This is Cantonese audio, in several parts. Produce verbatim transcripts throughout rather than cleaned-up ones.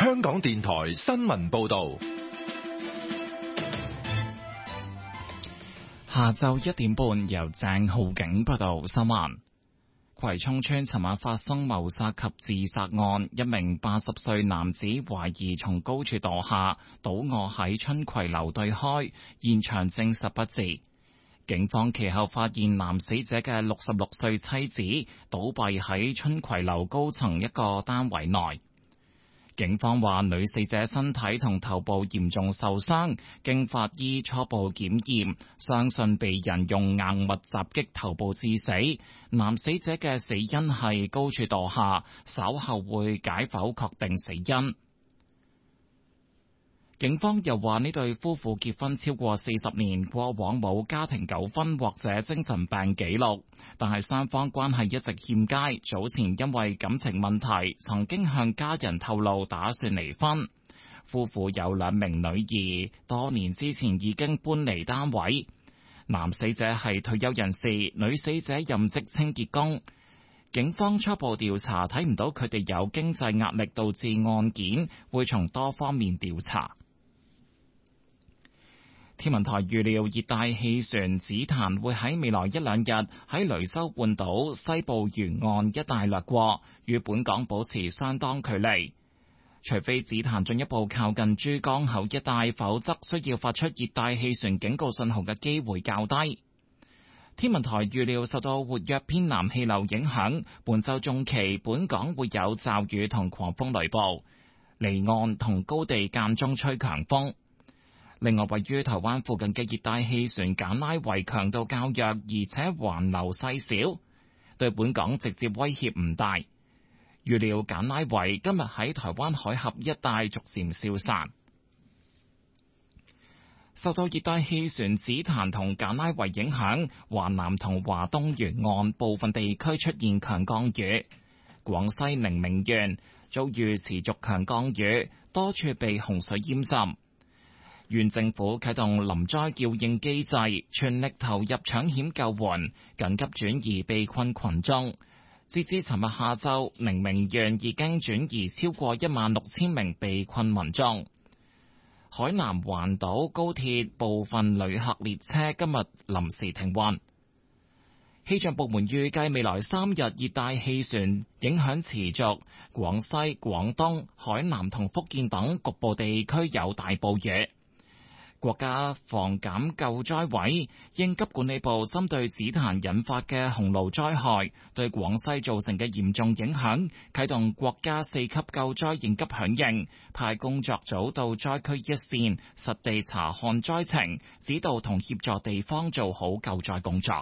香港電台新聞報道。 下晝一點半，由鄭浩景報道新聞。葵涌村尋晚發生謀殺及自殺案，一名八十歲男子懷疑從高處墮下，倒臥喺春葵樓對開，現場證實不治。警方其後發現男死者嘅六十六歲妻子倒斃喺春葵樓高層一個單位內。警方話女死者身體同頭部嚴重受傷，經法醫初步檢驗，相信被人用硬物襲擊頭部致死。男死者嘅死因係高處墮下，稍後會解剖確定死因。警方又話呢對夫婦結婚超過四十年，過往冇家庭糾紛或者精神病記錄，但係雙方關係一直欠佳。早前因為感情問題，曾經向家人透露打算離婚。夫婦有兩名女兒，多年之前已經搬離單位。男死者係退休人士，女死者任職清潔工。警方初步調查睇唔到佢哋有經濟壓力導致案件，會從多方面調查。天文台預料熱帶氣旋紫檀會喺未來一兩日喺雷州半島西部沿岸一帶掠過，與本港保持相當距離。除非紫檀進一步靠近珠江口一帶，否則需要發出熱帶氣旋警告信號嘅機會較低。天文台預料受到活躍偏南氣流影響，本週中期本港會有驟雨同狂風雷暴，離岸同高地間中吹強風。另外，位於台灣附近嘅熱帶氣旋簡拉維強度較弱，而且環流細小，對本港直接威脅唔大。預料簡拉維今日喺台灣海峽一帶逐漸消散。受到熱帶氣旋紫檀同簡拉維影響，華南同華東沿岸部分地區出現強降雨。廣西寧明縣遭遇持續強降雨，多處被洪水淹浸。縣政府啟動臨災叫應機制，全力投入搶險救援，緊急轉移被困群眾。截至尋日下晝，寧明縣已經轉移超過一萬六千名被困民眾。海南環島高鐵部分旅客列車今日臨時停運。氣象部門預計未來三日熱帶氣旋影響持續，廣西、廣東、海南同福建等局部地區有大暴雨。國家防減救災委應急管理部針對紫檀引發嘅洪澇災害對廣西造成嘅嚴重影響，啟動國家四級救災應急響應，派工作組到災區一線實地查看災情，指導同協助地方做好救災工作。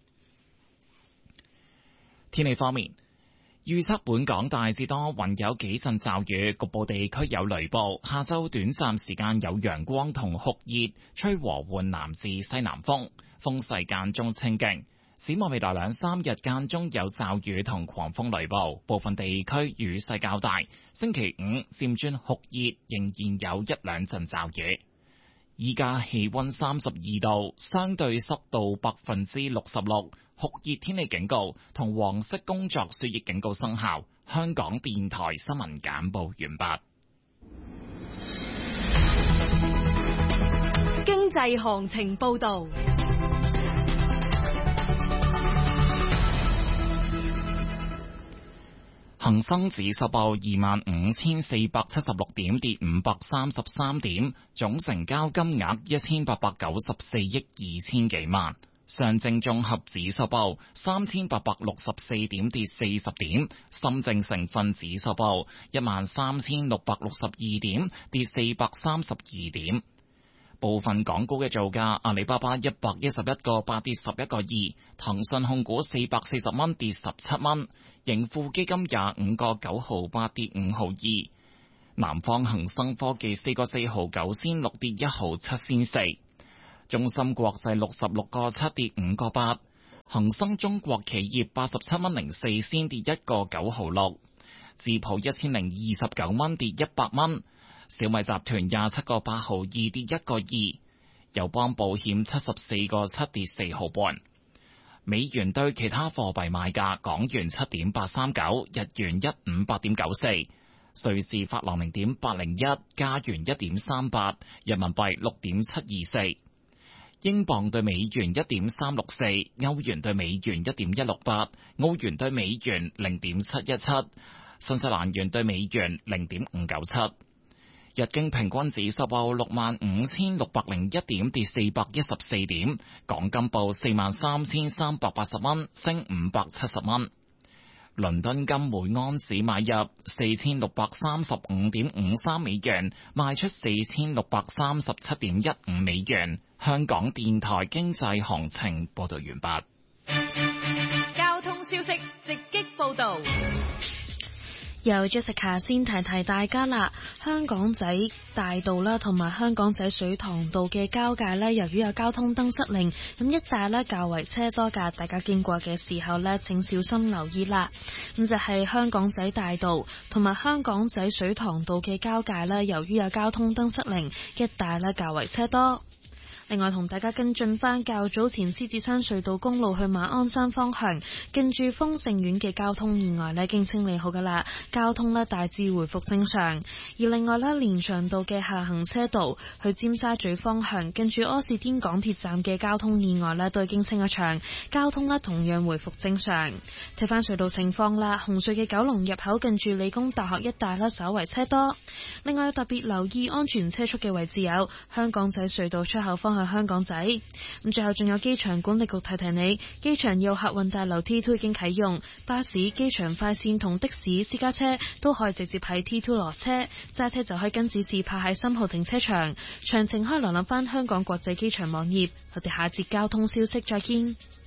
天氣方面，預測本港大致多雲，有幾陣驟雨，局部地區有雷暴。下晝短暫時間有陽光同酷熱，吹和緩南至西南風，風勢間中清勁。展望未來兩三日間中有驟雨同狂風雷暴，部分地區雨勢較大。星期五漸轉酷熱，仍然有一兩陣驟雨。依家氣溫三十二度，相對濕度百分之六十六，酷熱天氣警告同黃色工作暑熱警告生效。香港電台新聞簡報完畢。 經濟行情報道。 恒生指數報二萬五千四百七十六點，跌五百三十三點，總成交金額一千八百九十四億二千幾萬。上證綜合指數報三千八百六十四點，跌四十點。深證成分指數報一萬三千六百六十二點，跌四百三十二點。部分港股嘅造價：阿里巴巴一百一十一個八跌十一個二，騰訊控股四百四十蚊跌十七蚊，盈富基金廿五個九毫八跌五毫二，南方恒生科技四個四毫九仙六跌一毫七仙四，中芯國際六十六個七跌五個八，恒生中國企業八十七蚊零四仙跌一個九毫六，智普一千零二十九蚊跌一百蚊。小米集團廿七個八毫二跌一個二，友邦保險七十四個七跌四毫半。美元對其他貨幣賣價：港元七點八三九，日元一五八點九四， 瑞士法郎零點八零一，加元一點三八，人民幣六點七二四，英鎊對美元一點三六四，歐元對美元一點一六八，澳元對美元零點七一七，新西蘭元對美元零點五九七。日經平均指數報六萬五千六百零一點，跌四百一十四點。港金報四萬三千三百八十蚊，升五百七十蚊。倫敦金每安士買入四千六百三十五點五三美元，賣出四千六百三十七點一五美元。香港電台經濟行情報道完畢。 交通消息直擊報道。 由 Jessica 先提提大家啦，香港仔大道啦，同埋香港仔水塘道嘅交界呢，由於有交通燈失靈，咁一帶呢較為車多㗎，大家經過嘅時候呢，請小心留意啦。咁就係香港仔大道同埋香港仔水塘道嘅交界呢，由於有交通燈失靈，一帶呢較為車多。另外同大家跟進返較早前獅子山隧道公路去馬鞍山方向，近住豐盛苑嘅交通意外呢，已經清理好噶啦，交通呢大致回復正常。而另外呢，連翔道嘅下行車道去尖沙咀方向，近住柯士甸港鐵站嘅交通意外呢，都已經清咗場，交通呢同樣回復正常。睇返隧道情況啦，紅隧嘅九龍入口近住理工大學一帶呢，稍為車多。另外特別留意安全車速嘅位置有香港仔隧道出口方向香港仔。咁最後仲有機場管理局提提你，機場要客運大樓 T 二 已經啟用，巴士、機場快線同的士、私家車都可以直接喺 T 二落車，揸車就可以跟指示泊喺三號停車場。詳情可以瀏覽翻香港國際機場網頁。我哋下節交通消息再見。